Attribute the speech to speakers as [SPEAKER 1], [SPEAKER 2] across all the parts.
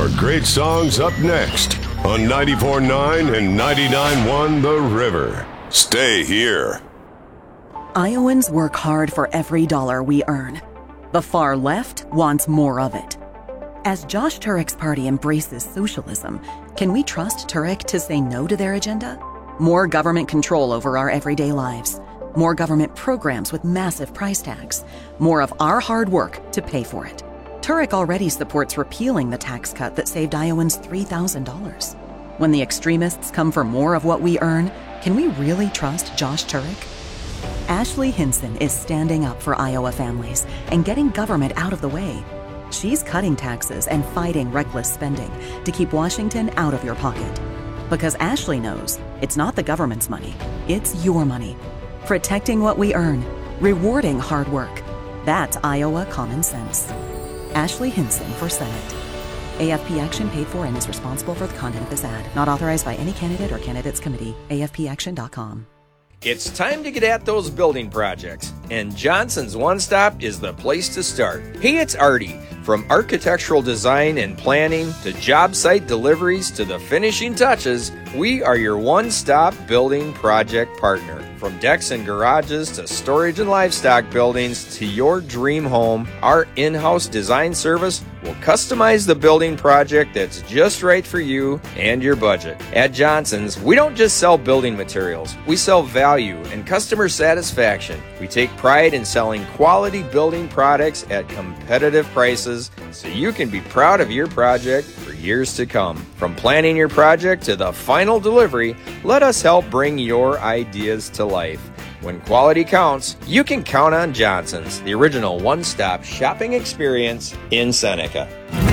[SPEAKER 1] More great songs up next on 94.9 and 99.1 The River. Stay here.
[SPEAKER 2] Iowans work hard for every dollar we earn. The far left wants more of it. As Josh Turek's party embraces socialism, can we trust Turek to say no to their agenda? More government control over our everyday lives. More government programs with massive price tags. More of our hard work to pay for it. Turek already supports repealing the tax cut that saved Iowans $3,000. When the extremists come for more of what we earn, can we really trust Josh Turek? Ashley Hinson is standing up for Iowa families and getting government out of the way. She's cutting taxes and fighting reckless spending to keep Washington out of your pocket. Because Ashley knows it's not the government's money, it's your money. Protecting what we earn, rewarding hard work. That's Iowa common sense. Ashley Hinson for Senate. AFP Action paid for and is responsible for the content of this ad. Not authorized by any candidate or candidates committee. AFPAction.com.
[SPEAKER 3] It's time to get at those building projects, and Johnson's One Stop is the place to start. Hey, it's Artie. From architectural design and planning to job site deliveries to the finishing touches, we are your one-stop building project partner. From decks and garages to storage and livestock buildings to your dream home, our in-house design service will customize the building project that's just right for you and your budget. At Johnson's, we don't just sell building materials, we sell value and customer satisfaction. We take pride in selling quality building products at competitive prices so you can be proud of your project for years to come. From planning your project to the final delivery, let us help bring your ideas to life. When quality counts, you can count on Johnson's, the original one-stop shopping experience in Seneca.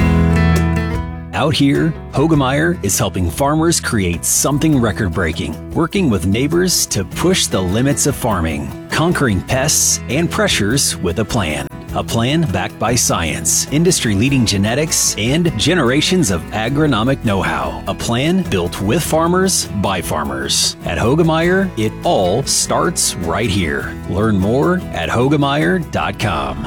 [SPEAKER 4] Out here, Hoegemeyer is helping farmers create something record-breaking, working with neighbors to push the limits of farming, conquering pests and pressures with a plan. A plan backed by science, industry-leading genetics, and generations of agronomic know-how. A plan built with farmers, by farmers. At Hoegemeyer, it all starts right here. Learn more at Hoegemeyer.com.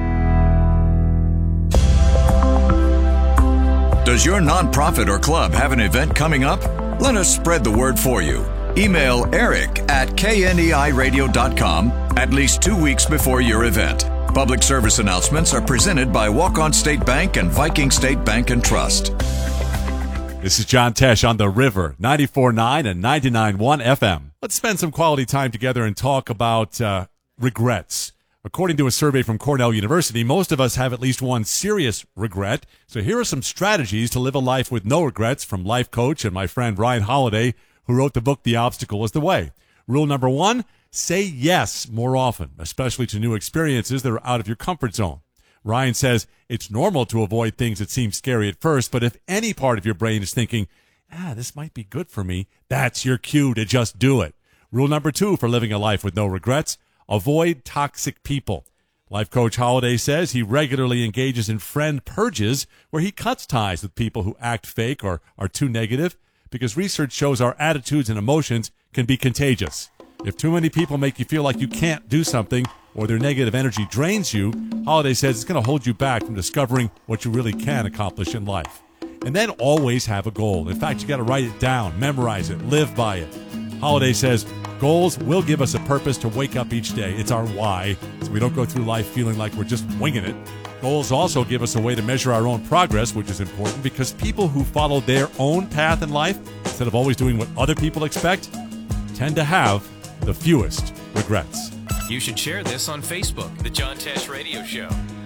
[SPEAKER 5] Does your nonprofit or club have an event coming up? Let us spread the word for you. Email eric@kneiradio.com at least 2 weeks before your event. Public service announcements are presented by Walk-On State Bank and Viking State Bank and Trust.
[SPEAKER 6] This is John Tesh on The River, 94.9 and 99.1 FM. Let's spend some quality time together and talk about regrets. According to a survey from Cornell University, most of us have at least one serious regret. So here are some strategies to live a life with no regrets from life coach and my friend Ryan Holiday, who wrote the book The Obstacle is the Way. Rule number 1, say yes more often, especially to new experiences that are out of your comfort zone. Ryan says it's normal to avoid things that seem scary at first, but if any part of your brain is thinking, this might be good for me, that's your cue to just do it. Rule number 2 for living a life with no regrets, avoid toxic people. Life coach Holiday says he regularly engages in friend purges where he cuts ties with people who act fake or are too negative because research shows our attitudes and emotions can be contagious. If too many people make you feel like you can't do something or their negative energy drains you, Holiday says it's going to hold you back from discovering what you really can accomplish in life. And then always have a goal. In fact, you got to write it down, memorize it, live by it. Holiday says goals will give us a purpose to wake up each day. It's our why, so we don't go through life feeling like we're just winging it. Goals also give us a way to measure our own progress, which is important because people who follow their own path in life, instead of always doing what other people expect, tend to have the fewest regrets.
[SPEAKER 7] You should share this on Facebook, The John Tesh Radio Show.